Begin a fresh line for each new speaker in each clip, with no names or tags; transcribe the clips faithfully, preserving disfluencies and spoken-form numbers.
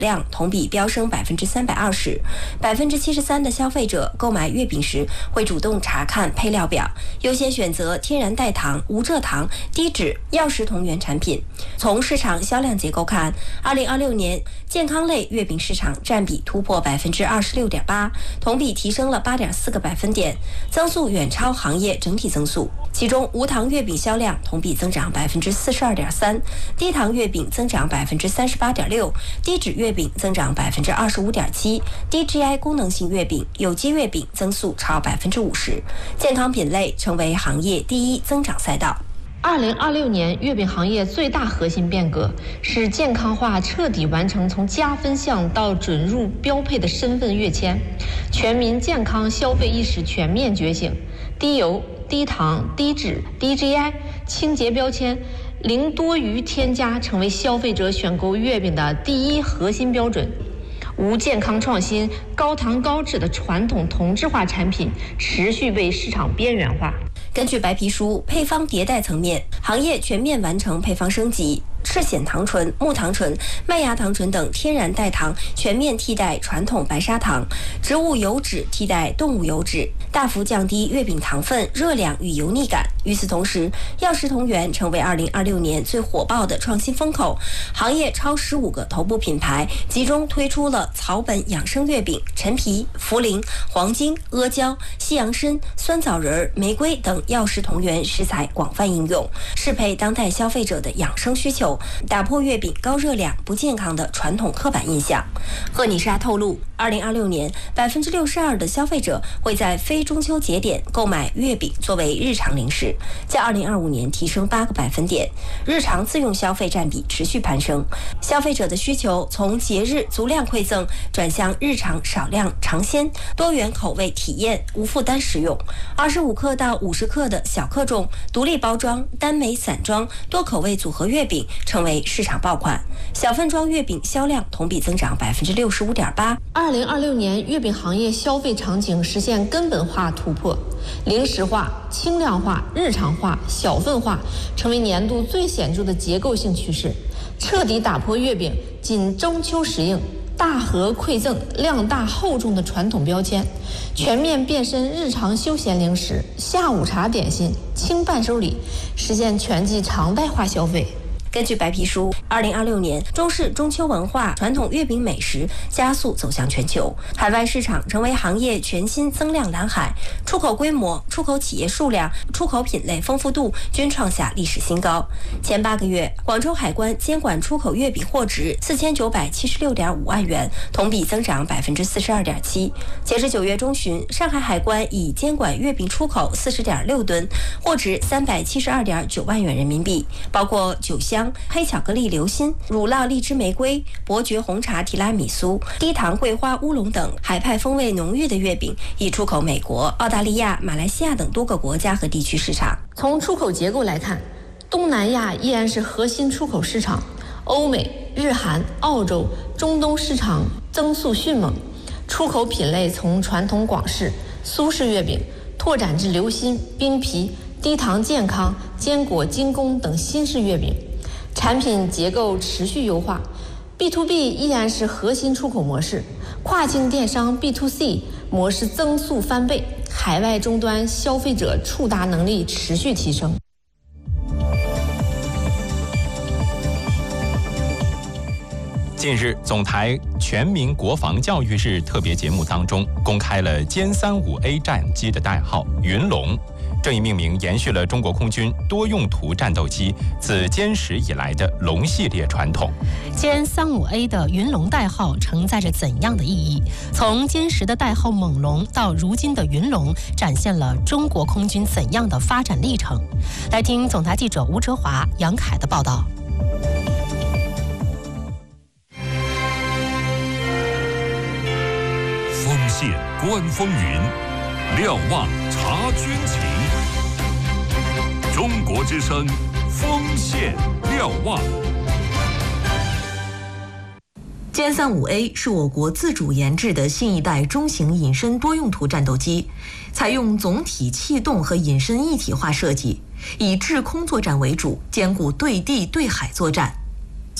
量同比飙升百分之三百二十，百分之七十三的消费者购买月饼时会主动查看配料表，优先选择天然代糖、无蔗糖、低脂、药食同源产品。从市场销量结构看，二零二六年健康类月饼市场占比突破百分之二十六点八，同比提升了八点四个百分点，增速远超行业整体增速。其中，无糖月饼销量同比增长百分之四十二点三，低糖月饼增长百分之三十八点六，低脂月饼增长百分之二十五点七，低 G I 功能性月饼、有机月饼增速超百分之五十，健康品类成为行业第一增长赛道。
二零二六年月饼行业最大核心变革是健康化彻底完成从加分项到准入标配的身份跃迁，全民健康消费意识全面觉醒，低油、低糖、低脂、低 G I、清洁标签、零多余添加成为消费者选购月饼的第一核心标准。无健康创新、高糖高脂的传统同质化产品持续被市场边缘化。
根据白皮书，配方迭代层面，行业全面完成配方升级，赤藓糖醇、木糖醇、麦芽糖醇等天然代糖全面替代传统白砂糖，植物油脂替代动物油脂，大幅降低月饼糖分、热量与油腻感。与此同时，药食同源成为二零二六年最火爆的创新风口，行业超十五个头部品牌集中推出了草本养生月饼、陈皮、茯苓、黄精、阿胶、西洋参、酸枣仁、玫瑰等药食同源食材广泛应用，适配当代消费者的养生需求，打破月饼高热量、不健康的传统刻板印象。赫尼莎透露，二零二六年百分之六十二的消费者会在非中秋节点购买月饼作为日常零食，较二零二五年提升八个百分点，日常自用消费占比持续攀升。消费者的需求从节日足量馈赠转向日常少量尝鲜、多元口味体验、无负担食用。二十五克到五十克的小克重、独立包装、单枚散装、多口味组合月饼成为市场爆款，小份装月饼销量同比增长百分之六十五点八。
二零二六年月饼行业消费场景实现根本化突破，零食化、轻量化、日常化、小份化成为年度最显著的结构性趋势，彻底打破月饼仅中秋时应、大盒馈赠、量大厚重的传统标签，全面变身日常休闲零食、下午茶点心、轻伴手礼，实现全季常态化消费。
根据白皮书，二零二六年中式中秋文化、传统月饼美食加速走向全球，海外市场成为行业全新增量蓝海，出口规模、出口企业数量、出口品类丰富度均创下历史新高。前八个月，广州海关监管出口月饼货值四千九百七十六点五万元，同比增长百分之四十二点七。截至九月中旬，上海海关已监管月饼出口四十点六吨，货值三百七十二点九万元人民币，包括酒香、黑巧克力流心、乳酪荔枝玫瑰、伯爵红茶提拉米苏、低糖桂花乌龙等海派风味浓郁的月饼，已出口美国、澳大利亚、马来西亚等多个国家和地区市场。
从出口结构来看，东南亚依然是核心出口市场，欧美、日韩、澳洲、中东市场增速迅猛，出口品类从传统广式、苏式月饼拓展至流心、冰皮、低糖健康、坚果精工等新式月饼，产品结构持续优化。 B to B 依然是核心出口模式，跨境电商 B to C 模式增速翻倍，海外终端消费者触达能力持续提升。
近日，总台全民国防教育日特别节目当中公开了歼三五 A 战机的代号“云龙”。 这一命名延续了中国空军多用途战斗机自歼十以来的龙系列传统。
歼三五 A 的云龙代号承载着怎样的意义？从歼十的代号猛龙到如今的云龙，展现了中国空军怎样的发展历程？来听总台记者吴哲华、杨凯的报道。
锋线观风云，瞭望察军情。 中国之声，锋线瞭望。
歼三五 A 是我国自主研制的新一代中型隐身多用途战斗机，采用总体气动和隐身一体化设计，以制空作战为主，兼顾对地对海作战。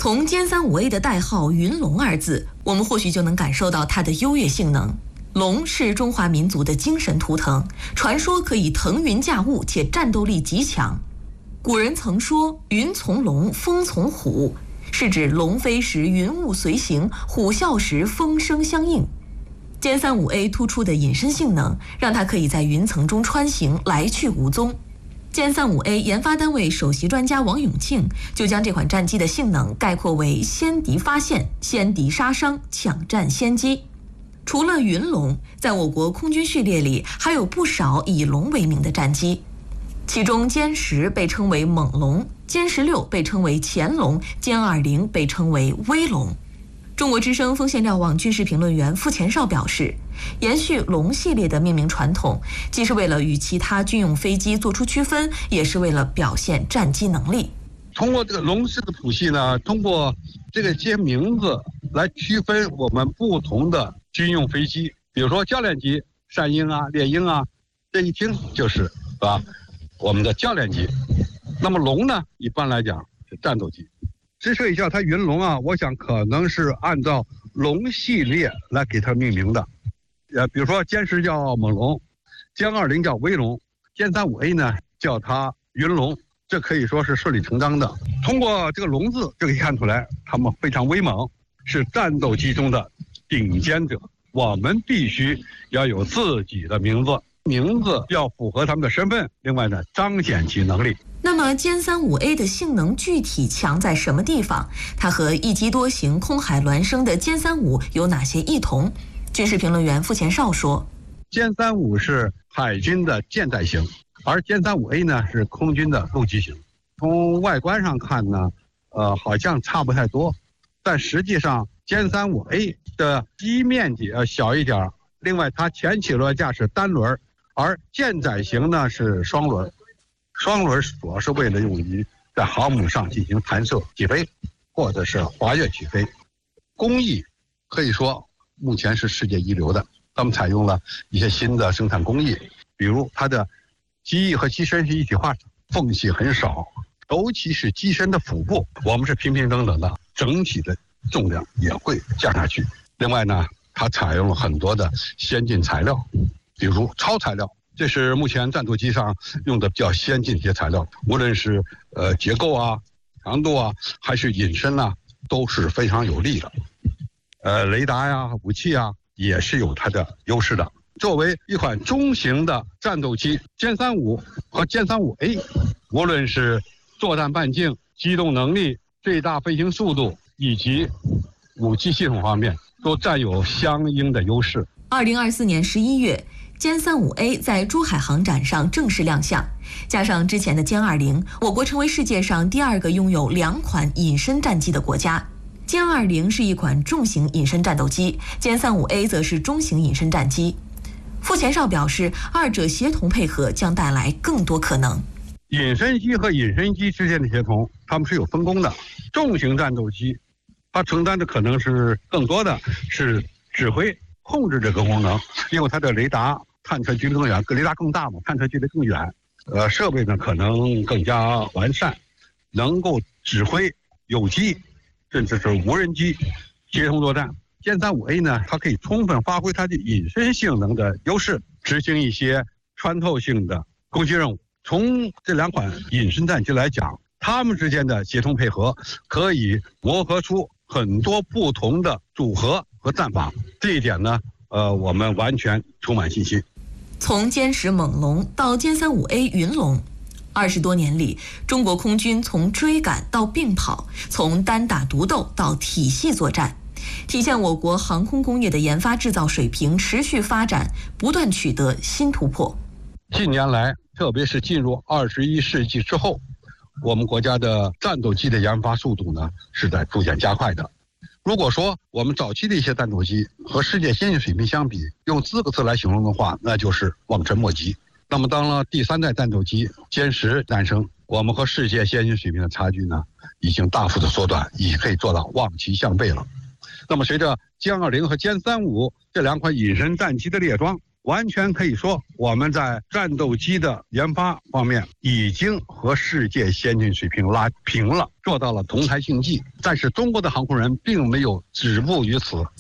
从歼三五 A 的代号“云龙”二字，我们或许就能感受到它的优越性能。龙是中华民族的精神图腾，传说可以腾云驾雾，且战斗力极强。古人曾说“云从龙，风从虎”，是指龙飞时云雾随行，虎啸时风声相应。歼三五 A 突出的隐身性能，让它可以在云层中穿行，来去无踪。歼三五 A 研发单位首席专家王永庆就将这款战机的性能概括为先敌发现、先敌杀伤、抢占先机。除了云龙，在我国空军序列里还有不少以龙为名的战机，其中歼十被称为猛龙，歼十六被称为潜龙，歼二零被称为威龙。中国之声锋线瞭望军事评论员傅前绍表示，延续龙系列的命名传统，既是为了与其他军用飞机做出区分，也是为了表现战机能力。
通过这个龙式的谱系呢，通过这个些名字来区分我们不同的军用飞机，比如说教练机善鹰啊、猎鹰啊，这一听就是啊我们的教练机。那么龙呢，一般来讲是战斗机。支持一下它云龙啊，我想可能是按照龙系列来给它命名的。呃，比如说歼十叫猛龙，歼二零叫威龙，歼三五 A 呢叫它云龙，这可以说是顺理成章的。通过这个龙字就可以看出来，他们非常威猛，是战斗机中的顶尖者。我们必须要有自己的名字，名字要符合他们的身份，另外呢彰显其能力。
那么歼三五 A 的性能具体强在什么地方？它和一机多型空海孪生的歼三五有哪些异同？军事评论员傅前绍说，
歼三五是海军的舰载型，而歼三五 A 呢是空军的陆基型。从外观上看呢，呃，好像差不太多，但实际上歼三五 A 的机面积要小一点，另外它前起落架是单轮，而舰载型呢是双轮。双轮主要是为了用于在航母上进行弹射起飞，或者是滑跃起飞。工艺可以说目前是世界一流的，他们采用了一些新的生产工艺，比如它的机翼和机身是一体化，缝隙很少，尤其是机身的腹部，我们是平平整整的，整体的重量也会降下去。另外呢，它采用了很多的先进材料，比如超材料。这是目前战斗机上用的比较先进的一些材料，无论是呃结构啊、强度啊，还是隐身啊，都是非常有利的。呃，雷达呀、武器啊，也是有它的优势的。作为一款中型的战斗机，歼三五和歼三五 A， 无论是作战半径、机动能力、最大飞行速度以及武器系统方面，都占有相应的优势。
二零二四年十一月。歼三五 A 在珠海航展上正式亮相，加上之前的歼二零，我国成为世界上第二个拥有两款隐身战机的国家。歼二零是一款重型隐身战斗机，歼三五 A 则是中型隐身战机。傅前绍表示，二者协同配合将带来更多可能。
隐身机和隐身机之间的协同，它们是有分工的。重型战斗机，它承担的可能是更多的是指挥、控制这个功能，因为它的雷达探测距离更远，雷达更大嘛，探测距离更远，呃，设备呢可能更加完善，能够指挥有机甚至是无人机协同作战。歼三五 A 呢，它可以充分发挥它的隐身性能的优势，执行一些穿透性的攻击任务。从这两款隐身战机来讲，它们之间的协同配合可以磨合出很多不同的组合和战法，这一点呢，呃，我们完全充满信心。
从歼十猛龙到歼三五 A 云龙，二十多年里，中国空军从追赶到并跑，从单打独斗到体系作战，体现我国航空工业的研发制造水平持续发展，不断取得新突破。
近年来，特别是进入二十一世纪之后，我们国家的战斗机的研发速度呢是在逐渐加快的。如果说我们早期的一些战斗机和世界先进水平相比，用四个字来形容的话，那就是望尘莫及。那么当了第三代战斗机歼十诞生，我们和世界先进水平的差距呢，已经大幅的缩短，已可以做到望其项背了。那么随着歼二零和歼三五这两款隐身战机的列装， 完全可以说，我们在战斗机的研发方面已经和世界先进水平拉平了，做到了同台竞技。但是中国的航空人并没有止步于此，